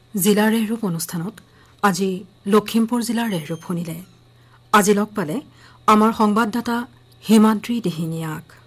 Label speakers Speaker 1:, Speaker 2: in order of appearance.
Speaker 1: জিলাৰ ৰেহৰূপ অনুষ্ঠানত আজি লখিমপুৰ জিলাৰ ৰেহৰূপ শুনিলে। আজি লগ পালে আমাৰ সংবাদদাতা হিমাদ্ৰী দিহিঙীয়াক।